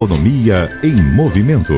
Economia em movimento.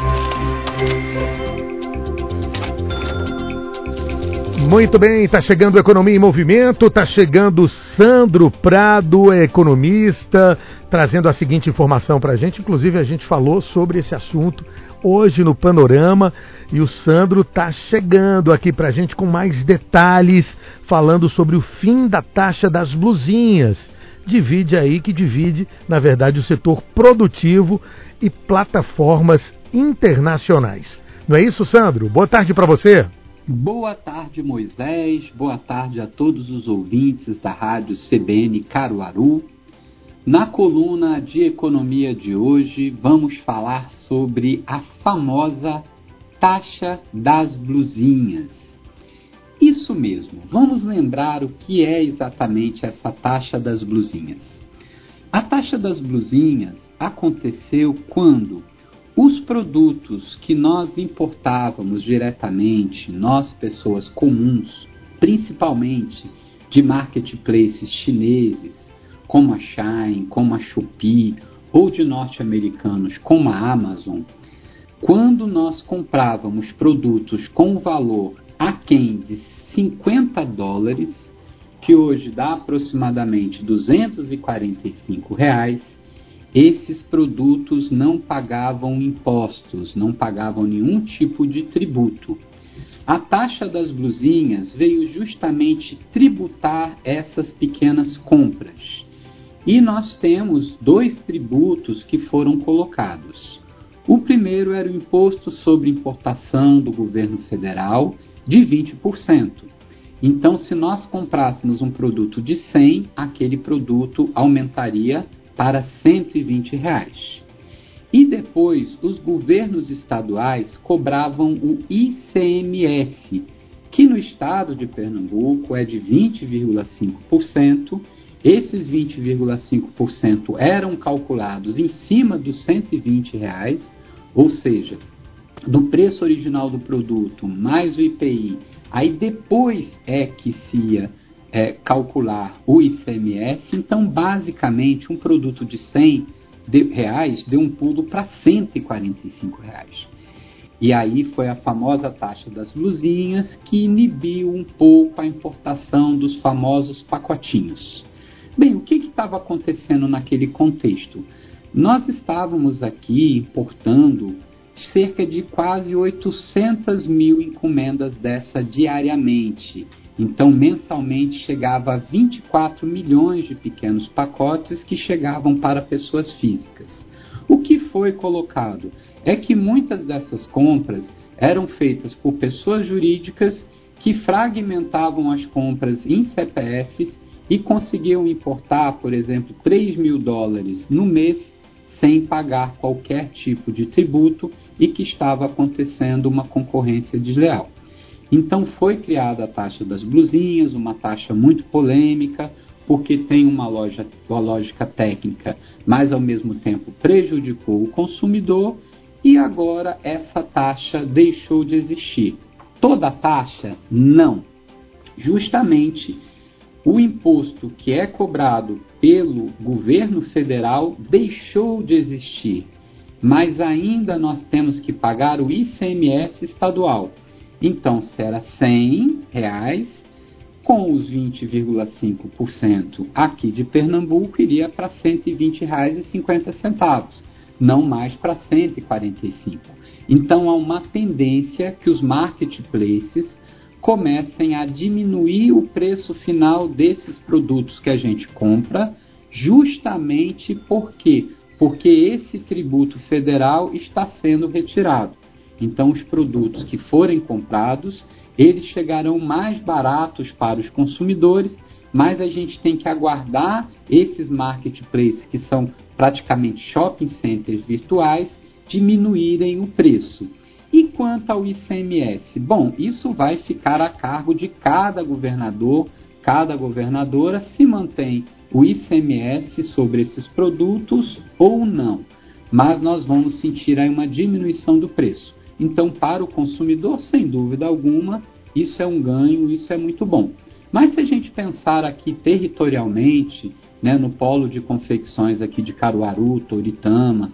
Muito bem, está chegando Economia em Movimento, está chegando Sandro Prado, economista, trazendo a seguinte informação para a gente. Inclusive a gente falou sobre esse assunto hoje no Panorama e o Sandro está chegando aqui para a gente com mais detalhes, falando sobre o fim da taxa das blusinhas. Divide, na verdade, o setor produtivo e plataformas internacionais. Não é isso, Sandro? Boa tarde para você. Boa tarde, Moisés. Boa tarde a todos os ouvintes da Rádio CBN Caruaru. Na coluna de economia de hoje, vamos falar sobre a famosa taxa das blusinhas. Isso mesmo, vamos lembrar o que é exatamente essa taxa das blusinhas. A taxa das blusinhas aconteceu quando os produtos que nós importávamos diretamente, nós pessoas comuns, principalmente de marketplaces chineses, como a Shein, como a Shopee, ou de norte-americanos como a Amazon, quando nós comprávamos produtos com valor aquém de $50, que hoje dá aproximadamente R$245, esses produtos não pagavam impostos, não pagavam nenhum tipo de tributo. A taxa das blusinhas veio justamente tributar essas pequenas compras. E nós temos dois tributos que foram colocados. O primeiro era o Imposto sobre Importação do governo federal, de 20%. Então, se nós comprássemos um produto de 100, aquele produto aumentaria para R$120. E depois, os governos estaduais cobravam o ICMS, que no estado de Pernambuco é de 20,5%. Esses 20,5% eram calculados em cima dos R$120, ou seja, do preço original do produto mais o IPI, aí depois é que se ia calcular o ICMS. Então, basicamente, um produto de R$100 deu um pulo para R$145. E aí foi a famosa taxa das blusinhas que inibiu um pouco a importação dos famosos pacotinhos. Bem, o que estava acontecendo naquele contexto? Nós estávamos aqui importando cerca de quase 800 mil encomendas dessa diariamente. Então, mensalmente, chegava a 24 milhões de pequenos pacotes que chegavam para pessoas físicas. O que foi colocado é que muitas dessas compras eram feitas por pessoas jurídicas que fragmentavam as compras em CPFs e conseguiam importar, por exemplo, $3.000 no mês sem pagar qualquer tipo de tributo e que estava acontecendo uma concorrência desleal. Então foi criada a taxa das blusinhas, uma taxa muito polêmica, porque tem uma lógica técnica, mas ao mesmo tempo prejudicou o consumidor, e agora essa taxa deixou de existir. Toda a taxa? Não. Justamente o imposto que é cobrado pelo governo federal deixou de existir, mas ainda nós temos que pagar o ICMS estadual. Então, se era R$100, com os 20,5% aqui de Pernambuco, iria para R$120,50, não mais para R$145. Então, há uma tendência que os marketplaces comecem a diminuir o preço final desses produtos que a gente compra, justamente porque esse tributo federal está sendo retirado. Então, os produtos que forem comprados, eles chegarão mais baratos para os consumidores, mas a gente tem que aguardar esses marketplaces, que são praticamente shopping centers virtuais, diminuírem o preço. E quanto ao ICMS? Bom, isso vai ficar a cargo de cada governador, cada governadora, se mantém o ICMS sobre esses produtos ou não. Mas nós vamos sentir aí uma diminuição do preço. Então, para o consumidor, sem dúvida alguma, isso é um ganho, isso é muito bom. Mas se a gente pensar aqui territorialmente, né, no polo de confecções aqui de Caruaru, Toritama,